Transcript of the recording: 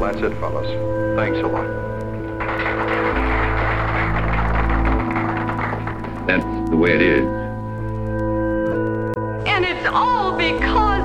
that's it, fellas. Thanks a lot. That's the way it is. And it's all because